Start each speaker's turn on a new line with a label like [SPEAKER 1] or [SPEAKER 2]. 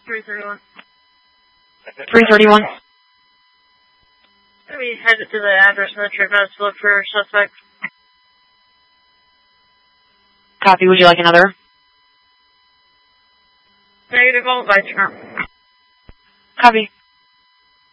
[SPEAKER 1] 331.
[SPEAKER 2] 331.
[SPEAKER 1] We headed to the address of the trip house to look for suspect.
[SPEAKER 2] Copy. Would you like another?
[SPEAKER 1] Negative, all by tomorrow.
[SPEAKER 2] Copy.